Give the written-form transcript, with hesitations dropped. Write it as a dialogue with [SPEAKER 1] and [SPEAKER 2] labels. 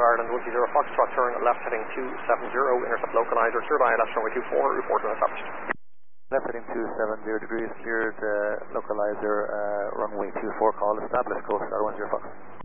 [SPEAKER 1] Ireland 120 Foxtrot, turn left heading 270, intercept localizer, cleared ILS runway 24, report when established.
[SPEAKER 2] Left heading 270 degrees, cleared localizer, runway 24, call established, Coast Star 10 Fox.